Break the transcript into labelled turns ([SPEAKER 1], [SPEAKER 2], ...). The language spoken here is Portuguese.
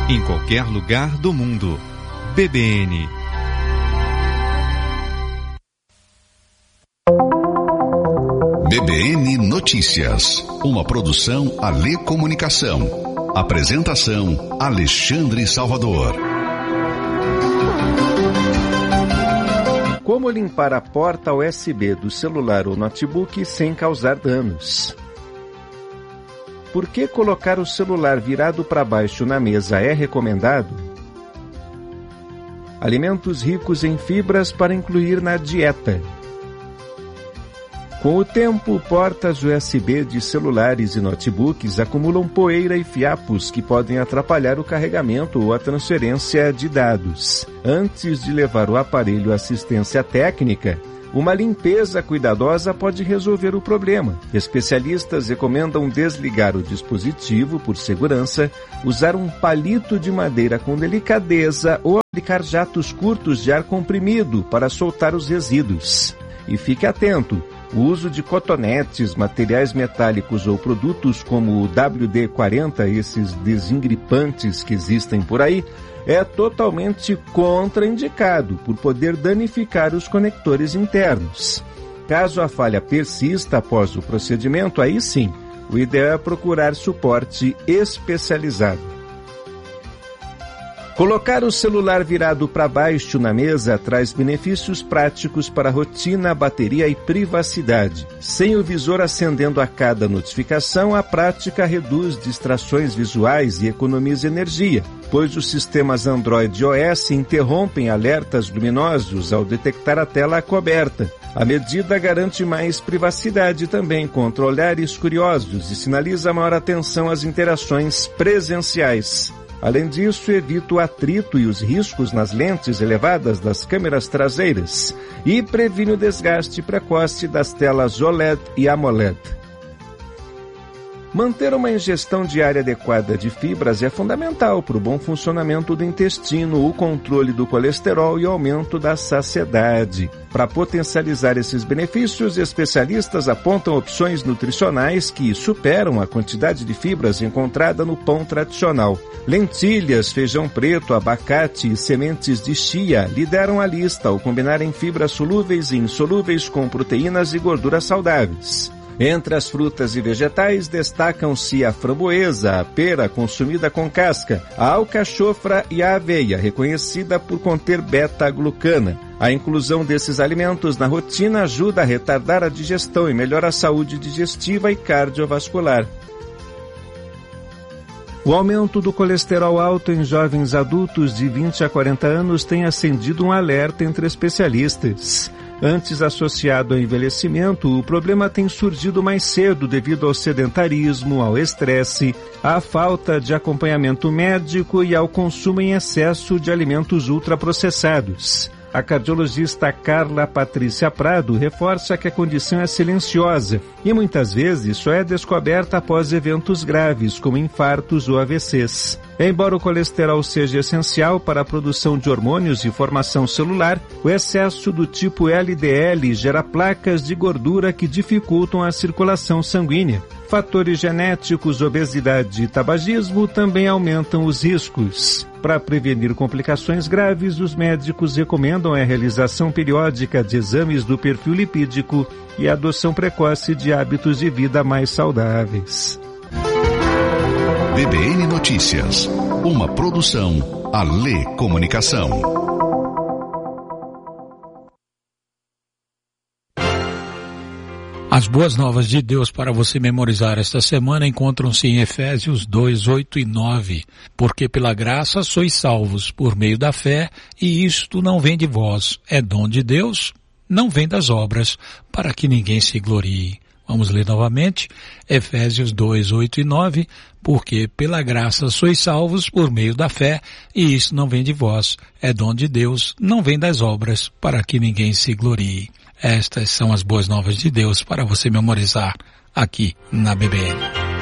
[SPEAKER 1] em qualquer lugar do mundo. BBN.
[SPEAKER 2] BBN Notícias, uma produção Alê Comunicação. Apresentação Alexandre Salvador.
[SPEAKER 3] Como limpar a porta USB do celular ou notebook sem causar danos? Por que colocar o celular virado para baixo na mesa é recomendado? Alimentos ricos em fibras para incluir na dieta. Com o tempo, portas USB de celulares e notebooks acumulam poeira e fiapos que podem atrapalhar o carregamento ou a transferência de dados. Antes de levar o aparelho à assistência técnica, uma limpeza cuidadosa pode resolver o problema. Especialistas recomendam desligar o dispositivo por segurança, usar um palito de madeira com delicadeza ou aplicar jatos curtos de ar comprimido para soltar os resíduos. E fique atento! O uso de cotonetes, materiais metálicos ou produtos como o WD-40, esses desengripantes que existem por aí, é totalmente contraindicado por poder danificar os conectores internos. Caso a falha persista após o procedimento, aí sim, o ideal é procurar suporte especializado. Colocar o celular virado para baixo na mesa traz benefícios práticos para a rotina, bateria e privacidade. Sem o visor acendendo a cada notificação, a prática reduz distrações visuais e economiza energia, pois os sistemas Android e iOS interrompem alertas luminosos ao detectar a tela coberta. A medida garante mais privacidade também contra olhares curiosos e sinaliza maior atenção às interações presenciais. Além disso, evita o atrito e os riscos nas lentes elevadas das câmeras traseiras e previne o desgaste precoce das telas OLED e AMOLED. Manter uma ingestão diária adequada de fibras é fundamental para o bom funcionamento do intestino, o controle do colesterol e o aumento da saciedade. Para potencializar esses benefícios, especialistas apontam opções nutricionais que superam a quantidade de fibras encontrada no pão tradicional. Lentilhas, feijão preto, abacate e sementes de chia lideram a lista ao combinarem fibras solúveis e insolúveis com proteínas e gorduras saudáveis. Entre as frutas e vegetais destacam-se a framboesa, a pera consumida com casca, a alcachofra e a aveia, reconhecida por conter beta-glucana. A inclusão desses alimentos na rotina ajuda a retardar a digestão e melhora a saúde digestiva e cardiovascular. O aumento do colesterol alto em jovens adultos de 20 a 40 anos tem acendido um alerta entre especialistas. Antes associado ao envelhecimento, o problema tem surgido mais cedo devido ao sedentarismo, ao estresse, à falta de acompanhamento médico e ao consumo em excesso de alimentos ultraprocessados. A cardiologista Carla Patrícia Prado reforça que a condição é silenciosa e muitas vezes só é descoberta após eventos graves, como infartos ou AVCs. Embora o colesterol seja essencial para a produção de hormônios e formação celular, o excesso do tipo LDL gera placas de gordura que dificultam a circulação sanguínea. Fatores genéticos, obesidade e tabagismo também aumentam os riscos. Para prevenir complicações graves, os médicos recomendam a realização periódica de exames do perfil lipídico e a adoção precoce de hábitos de vida mais saudáveis.
[SPEAKER 2] BBN Notícias, uma produção Alê Comunicação.
[SPEAKER 4] As boas novas de Deus para você memorizar esta semana encontram-se em Efésios 2, 8 e 9. Porque pela graça sois salvos por meio da fé, e isto não vem de vós, é dom de Deus, não vem das obras, para que ninguém se glorie. Vamos ler novamente, Efésios 2, 8 e 9. Porque pela graça sois salvos por meio da fé, e isso não vem de vós, é dom de Deus, não vem das obras, para que ninguém se glorie. Estas são as boas novas de Deus para você memorizar aqui na BBN.